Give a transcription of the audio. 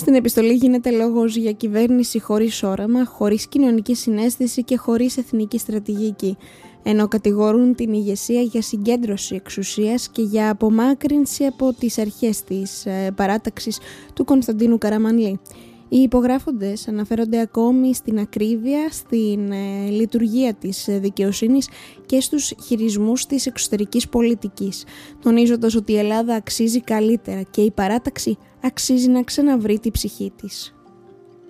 Στην επιστολή γίνεται λόγος για κυβέρνηση χωρίς όραμα, χωρίς κοινωνική συναίσθηση και χωρίς εθνική στρατηγική, ενώ κατηγορούν την ηγεσία για συγκέντρωση εξουσίας και για απομάκρυνση από τις αρχές της παράταξης του Κωνσταντίνου Καραμανλή. Οι υπογράφοντες αναφέρονται ακόμη στην ακρίβεια, στην λειτουργία της δικαιοσύνης και στους χειρισμούς της εξωτερικής πολιτικής, τονίζοντας ότι η Ελλάδα αξίζει καλύτερα και η παράταξη αξίζει να ξαναβρει τη ψυχή της.